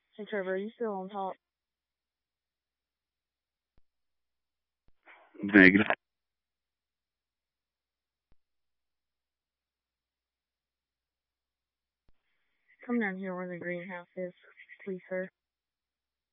Hey Trevor, are you still on top? Negative. Come down here where the greenhouse is, please, sir.